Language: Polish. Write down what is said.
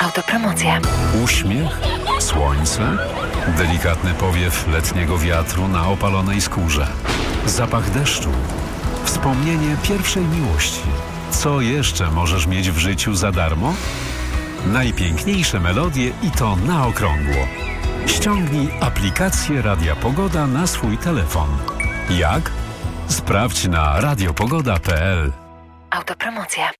Autopromocja. Uśmiech, słońce, delikatny powiew letniego wiatru na opalonej skórze, zapach deszczu, wspomnienie pierwszej miłości. Co jeszcze możesz mieć w życiu za darmo? Najpiękniejsze melodie i to na okrągło. Ściągnij aplikację Radia Pogoda na swój telefon. Jak? Sprawdź na radiopogoda.pl. Autopromocja.